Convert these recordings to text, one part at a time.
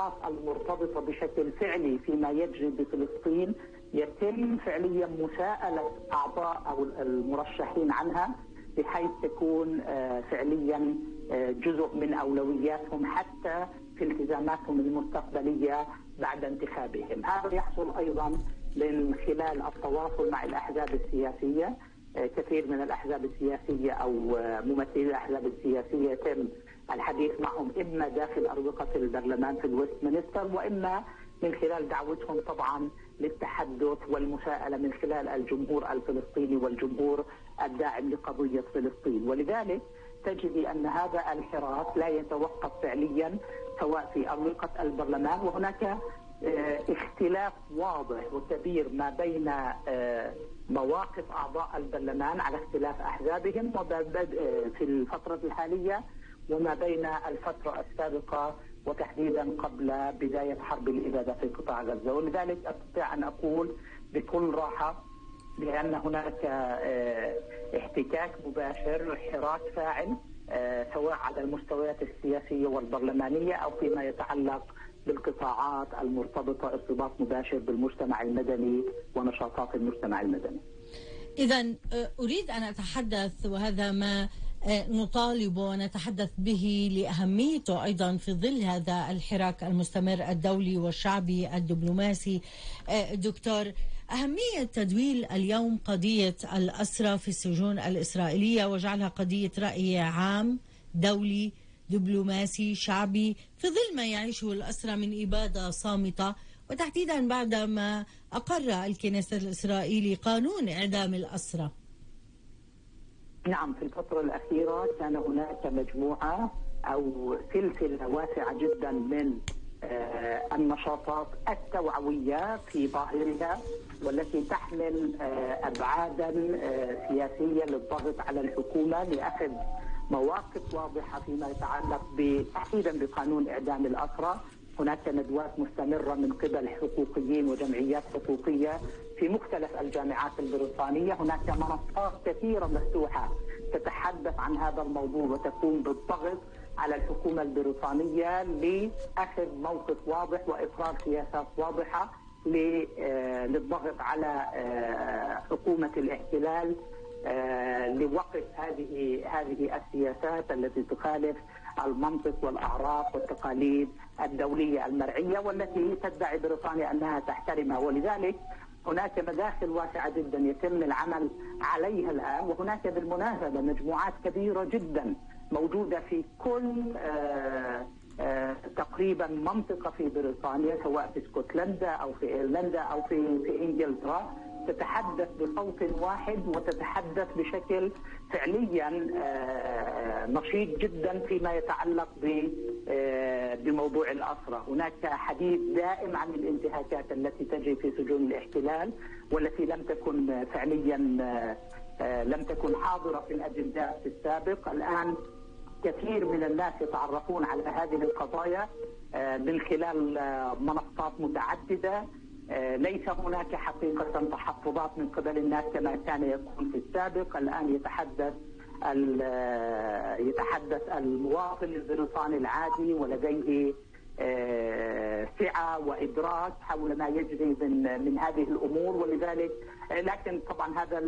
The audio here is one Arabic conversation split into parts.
الإجراءات المرتبطة بشكل فعلي فيما يجري بفلسطين يتم فعليا مساءلة أعضاء أو المرشحين عنها، بحيث تكون فعليا جزء من أولوياتهم حتى في التزاماتهم المستقبلية بعد انتخابهم. هذا يحصل أيضا من خلال التواصل مع الأحزاب السياسية. كثير من الأحزاب السياسية أو ممثلي الأحزاب السياسية يتم الحديث معهم إما داخل أروقة البرلمان في الويستمنستر، وإما من خلال دعوتهم طبعا للتحدث والمساءلة من خلال الجمهور الفلسطيني والجمهور الداعم لقضية فلسطين. ولذلك تجدي أن هذا الحراك لا يتوقف فعليا سواء في أروقة البرلمان، وهناك اختلاف واضح وكبير ما بين مواقف أعضاء البرلمان على اختلاف أحزابهم في الفترة الحالية وما بين الفترة السابقة، وتحديدا قبل بداية حرب الإبادة في قطاع غزة. ولذلك أستطيع أن أقول بكل راحة بأن هناك احتكاك مباشر، حراك فاعل، سواء على المستويات السياسية والبرلمانية أو فيما يتعلق بالقطاعات المرتبطة ارتباط مباشر بالمجتمع المدني ونشاطات المجتمع المدني. إذن أريد أن أتحدث، وهذا ما نطالب ونتحدث به لأهميته أيضا في ظل هذا الحراك المستمر الدولي والشعبي الدبلوماسي. دكتور، أهمية تدويل اليوم قضية الأسرى في السجون الإسرائيلية وجعلها قضية رأي عام دولي دبلوماسي شعبي في ظل ما يعيشه الأسرى من إبادة صامتة، وتحديدا بعدما أقر الكنيسة الإسرائيلي قانون إعدام الأسرى. نعم، في الفترة الأخيرة كان هناك مجموعة أو سلسلة واسعة جدا من النشاطات التوعوية في ظاهرها، والتي تحمل أبعادا سياسية للضغط على الحكومة لأخذ مواقف واضحة فيما يتعلق تحديدا بقانون إعدام الأسرى. هناك ندوات مستمرة من قبل حقوقيين وجمعيات حقوقية في مختلف الجامعات البريطانية. هناك منصات كثيرة مفتوحة تتحدث عن هذا الموضوع وتقوم بالضغط على الحكومة البريطانية لأخذ موقف واضح وإقرار سياسات واضحة للضغط على حكومة الاحتلال لوقف هذه السياسات التي تخالف المنطق والأعراف والتقاليد الدولية المرعية والتي تدعي بريطانيا أنها تحترمها. ولذلك هناك مداخل واسعة جدا يتم العمل عليها الآن، وهناك بالمناسبة مجموعات كبيرة جدا موجودة في كل تقريبا منطقة في بريطانيا، سواء في اسكتلندا أو في إيرلندا أو في إنجلترا، تتحدث بصوت واحد وتتحدث بشكل فعليا نشيط جدا فيما يتعلق بموضوع الأسرى. هناك حديث دائم عن الانتهاكات التي تجري في سجون الاحتلال والتي لم تكن فعليا لم تكن حاضرة في الأجندات في السابق. الآن كثير من الناس يتعرفون على هذه القضايا من خلال منصات متعددة. ليس هناك حقيقة تحفظات من قبل الناس كما كان يكون في السابق. الآن يتحدث المواطن البريطاني العادي ولديه سعة وإدراك حول ما يجري من هذه الأمور. ولذلك لكن طبعا هذا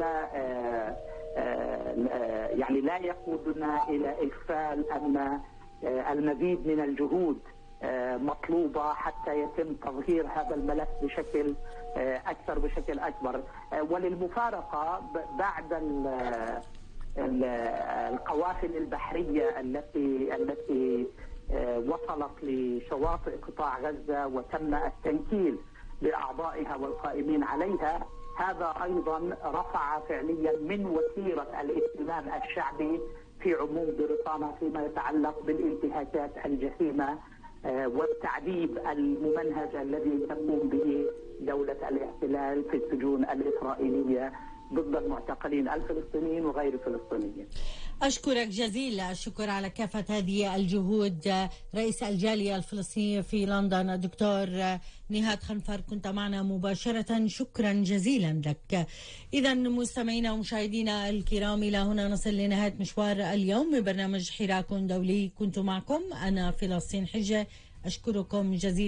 لا يقودنا إلى إغفال أن المزيد من الجهود مطلوبة حتى يتم تظهير هذا الملف بشكل أكبر. وللمفارقة بعد القوافل البحرية التي وصلت لشواطئ قطاع غزة وتم التنكيل بأعضائها والقائمين عليها، هذا أيضا رفع فعليا من وتيرة الاهتمام الشعبي في عموم بريطانيا فيما يتعلق بالانتهاكات الجسيمة والتعذيب الممنهج الذي تقوم به دولة الاحتلال في السجون الإسرائيلية ضد المعتقلين الفلسطينيين وغير الفلسطينيين. أشكرك جزيل الشكر على كافة هذه الجهود رئيس الجالية الفلسطينية في لندن الدكتور نهاد خنفر، كنت معنا مباشرة، شكرا جزيلا لك. إذا مستمعينا ومشاهدينا الكرام، إلى هنا نصل لنهاية مشوار اليوم من برنامج حراك دولي، كنت معكم أنا فلسطين حجة، أشكركم جزيلا.